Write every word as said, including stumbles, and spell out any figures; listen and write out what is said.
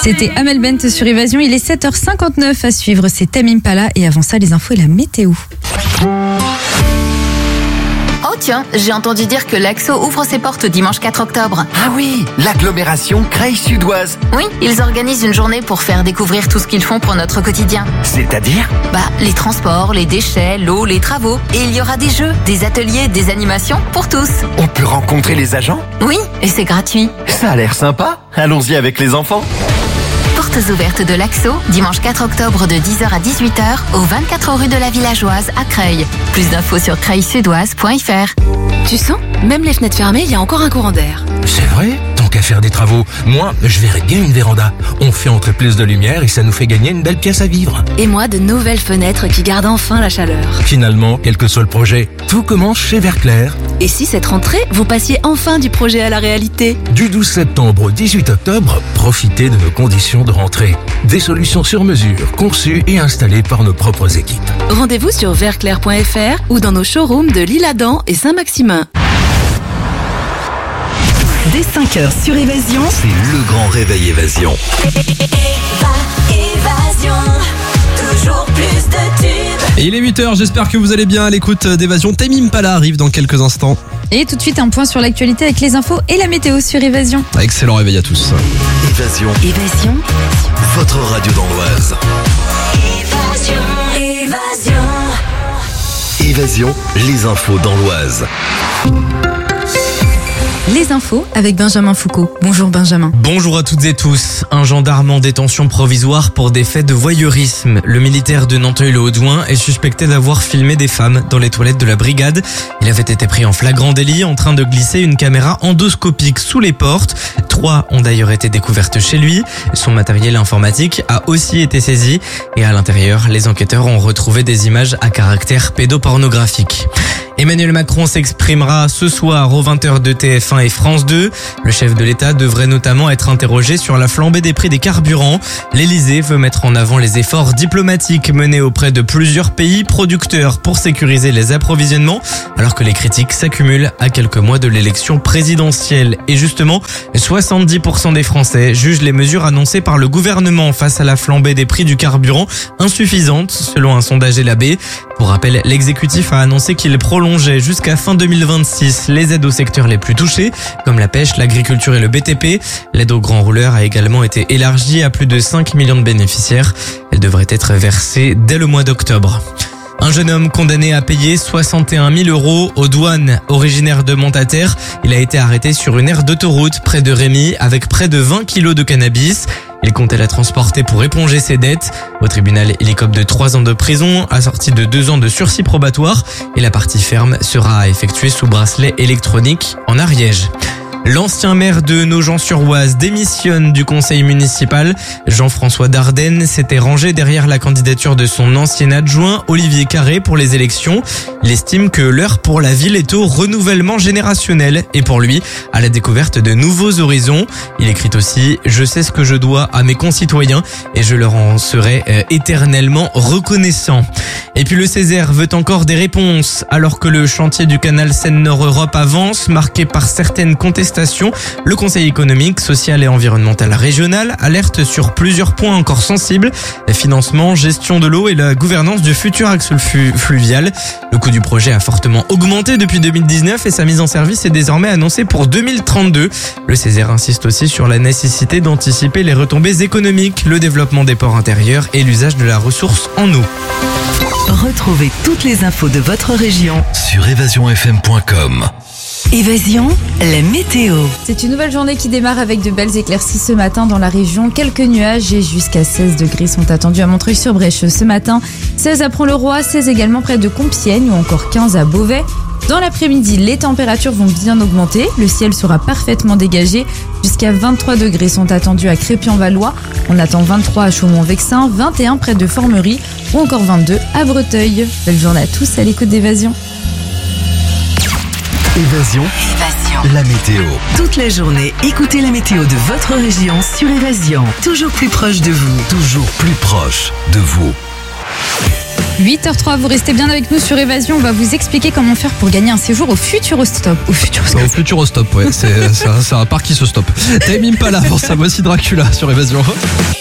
C'était Amel Bent sur Évasion. Il est sept heures cinquante-neuf à suivre. C'est Tame Impala. Et avant ça, les infos et la météo. Oh tiens, j'ai entendu dire que l'Axo ouvre ses portes dimanche quatre octobre. Ah oui, l'agglomération Creil-Sud-Oise. Oui, ils organisent une journée pour faire découvrir tout ce qu'ils font pour notre quotidien. C'est-à-dire ? Bah, les transports, les déchets, l'eau, les travaux. Et il y aura des jeux, des ateliers, des animations pour tous. On peut rencontrer les agents ? Oui, et c'est gratuit. Ça a l'air sympa. Allons-y avec les enfants. Portes ouvertes de l'Axo, dimanche quatre octobre de dix heures à dix-huit heures, au vingt-quatre rue de la Villageoise à Creil. Plus d'infos sur creil sudoise point f r. Tu sens ? Même les fenêtres fermées, il y a encore un courant d'air. C'est vrai ? Tant qu'à faire des travaux, moi, je verrais bien une véranda. On fait entrer plus de lumière et ça nous fait gagner une belle pièce à vivre. Et moi, de nouvelles fenêtres qui gardent enfin la chaleur. Finalement, quel que soit le projet, tout commence chez Verclair. Et si cette rentrée, vous passiez enfin du projet à la réalité ? Du douze septembre au dix-huit octobre, profitez de nos conditions de rentrée. Des solutions sur mesure, conçues et installées par nos propres équipes. Rendez-vous sur verclair point f r ou dans nos showrooms de l'Isle-Adam et Saint-Maximin. Dès cinq heures sur Évasion, c'est le grand réveil Évasion. Évasion, toujours plus de tubes. Et il est huit heures, j'espère que vous allez bien à l'écoute d'Évasion. Tame Impala arrive dans quelques instants. Et tout de suite, un point sur l'actualité avec les infos et la météo sur Évasion. Excellent réveil à tous. Évasion. Évasion, Votre radio dans l'Oise. Évasion, Évasion. Évasion, les infos dans l'Oise. Les infos avec Benjamin Foucault. Bonjour Benjamin. Bonjour à toutes et tous. Un gendarme en détention provisoire pour des faits de voyeurisme. Le militaire de Nanteuil-le-Haudouin est suspecté d'avoir filmé des femmes dans les toilettes de la brigade. Il avait été pris en flagrant délit en train de glisser une caméra endoscopique sous les portes. Trois ont d'ailleurs été découvertes chez lui. Son matériel informatique a aussi été saisi. Et à l'intérieur, les enquêteurs ont retrouvé des images à caractère pédopornographique. Emmanuel Macron s'exprimera ce soir aux vingt heures de T F un et France deux. Le chef de l'État devrait notamment être interrogé sur la flambée des prix des carburants. L'Élysée veut mettre en avant les efforts diplomatiques menés auprès de plusieurs pays producteurs pour sécuriser les approvisionnements, alors que les critiques s'accumulent à quelques mois de l'élection présidentielle. Et justement, soixante-dix pour cent des Français jugent les mesures annoncées par le gouvernement face à la flambée des prix du carburant insuffisantes, selon un sondage L A B. Pour rappel, l'exécutif a annoncé qu'il prolongeait jusqu'à fin deux mille vingt-six les aides aux secteurs les plus touchés, comme la pêche, l'agriculture et le B T P. L'aide aux grands rouleurs a également été élargie à plus de cinq millions de bénéficiaires. Elle devrait être versée dès le mois d'octobre. Un jeune homme condamné à payer soixante et un mille euros aux douanes, originaire de Montataire. Il a été arrêté sur une aire d'autoroute près de Rémy avec près de vingt kilos de cannabis. Il comptait la transporter pour éponger ses dettes. Au tribunal, il écope de trois ans de prison, assorti de deux ans de sursis probatoire. Et la partie ferme sera à effectuer sous bracelet électronique en Ariège. L'ancien maire de Nogent-sur-Oise démissionne du conseil municipal. Jean-François Dardenne s'était rangé derrière la candidature de son ancien adjoint Olivier Carré pour les élections. Il estime que l'heure pour la ville est au renouvellement générationnel et pour lui, à la découverte de nouveaux horizons. Il écrit aussi « Je sais ce que je dois à mes concitoyens et je leur en serai euh, éternellement reconnaissant ». Et puis le Césaire veut encore des réponses. Alors que le chantier du canal Seine-Nord-Europe avance, marqué par certaines contestations, le Conseil économique, social et environnemental régional alerte sur plusieurs points encore sensibles. Le financement, gestion de l'eau et la gouvernance du futur axe fluvial. Le coût du projet a fortement augmenté depuis deux mille dix-neuf et sa mise en service est désormais annoncée pour deux mille trente-deux. Le Césaire insiste aussi sur la nécessité d'anticiper les retombées économiques, le développement des ports intérieurs et l'usage de la ressource en eau. retrouvez toutes les infos de votre région sur évasion f m point com. Évasion, la météo. C'est une nouvelle journée qui démarre avec de belles éclaircies ce matin dans la région. Quelques nuages et jusqu'à seize degrés sont attendus à Montreuil-sur-Brèche ce matin. seize à Pont-le-Roi, seize également près de Compiègne ou encore quinze à Beauvais. Dans l'après-midi, les températures vont bien augmenter. Le ciel sera parfaitement dégagé. Jusqu'à vingt-trois degrés sont attendus à Crépy-en-Valois. On attend vingt-trois à Chaumont-Vexin, vingt et un près de Formerie ou encore vingt-deux à Breteuil. Belle journée à tous à l'écoute d'Évasion. Évasion, Évasion, la météo. toute la journée, écoutez la météo de votre région sur Évasion. Toujours plus proche de vous. Toujours plus proche de vous. huit heures trois, vous restez bien avec nous sur Évasion. On va vous expliquer comment faire pour gagner un séjour au Futurostop. Au Futurostop. Au Futurostop, ouais. C'est, c'est, un, c'est un parc qui se stoppe. Tame Impala, avant ça, voici Dracula sur Évasion.